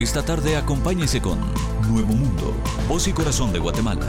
Esta tarde acompáñese con Nuevo Mundo, voz y corazón de Guatemala.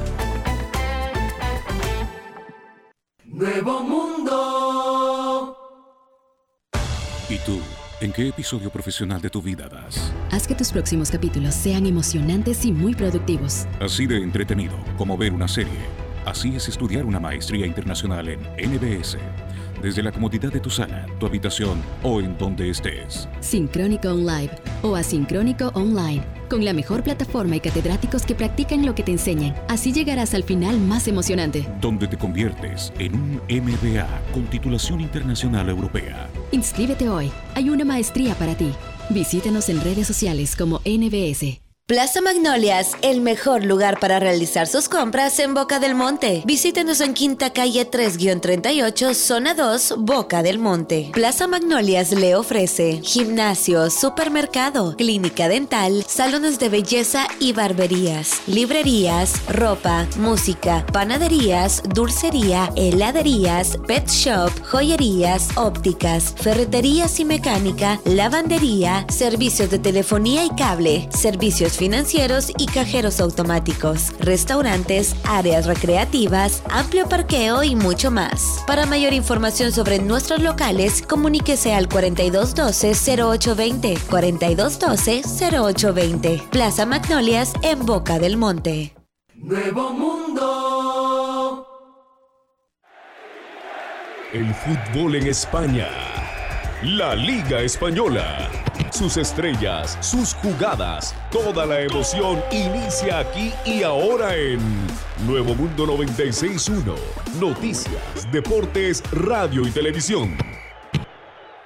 Nuevo Mundo. ¿Y tú? ¿En qué episodio profesional de tu vida vas? Haz que tus próximos capítulos sean emocionantes y muy productivos. Así de entretenido como ver una serie. Así es estudiar una maestría internacional en NBS. Desde la comodidad de tu sala, tu habitación o en donde estés. Sincrónico On-Live o Asincrónico Online. Con la mejor plataforma y catedráticos que practican lo que te enseñan. Así llegarás al final más emocionante. Donde te conviertes en un MBA con titulación internacional europea. Inscríbete hoy. Hay una maestría para ti. Visítanos en redes sociales como NBS. Plaza Magnolias, el mejor lugar para realizar sus compras en Boca del Monte. Visítenos en Quinta Calle 3-38, Zona 2, Boca del Monte. Plaza Magnolias le ofrece gimnasio, supermercado, clínica dental, salones de belleza y barberías, librerías, ropa, música, panaderías, dulcería, heladerías, pet shop, joyerías, ópticas, ferreterías y mecánica, lavandería, servicios de telefonía y cable, servicios financieros y cajeros automáticos, restaurantes, áreas recreativas, amplio parqueo y mucho más. Para mayor información sobre nuestros locales, comuníquese al 4212-0820, 4212-0820. Plaza Magnolias en Boca del Monte. Nuevo Mundo. El fútbol en España. La Liga Española. Sus estrellas, sus jugadas, toda la emoción inicia aquí y ahora en Nuevo Mundo 96.1. Noticias, deportes, radio y televisión.